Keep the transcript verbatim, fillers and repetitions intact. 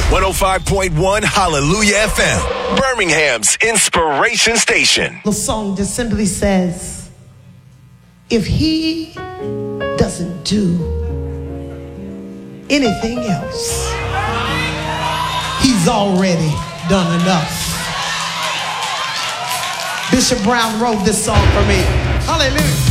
one oh five point one Hallelujah F M, Birmingham's inspiration station. The song just simply says, if he doesn't do anything else, he's already done enough. Bishop Brown wrote this song for me. Hallelujah.